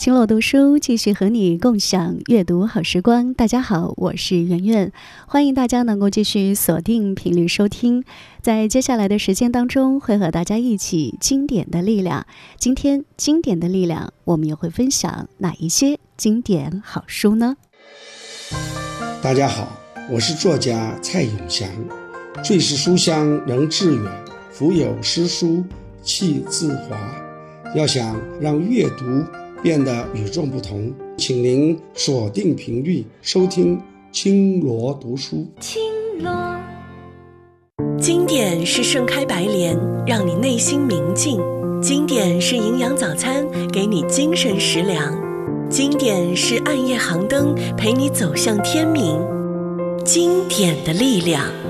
青罗读书继续和你共享阅读好时光。大家好，我是圆圆，欢迎大家能够继续锁定频率收听。在接下来的时间当中，会和大家一起经典的力量。今天经典的力量，我们也会分享哪一些经典好书呢？ 大家好，我是作家蔡永祥。最是书香能致远，腹有诗书气自华。要想让阅读变得与众不同，请您锁定频率收听青罗读书。 青罗，经典是盛开白莲，让你内心明净；经典是营养早餐，给你精神食粮；经典是暗夜航灯，陪你走向天明。经典的力量。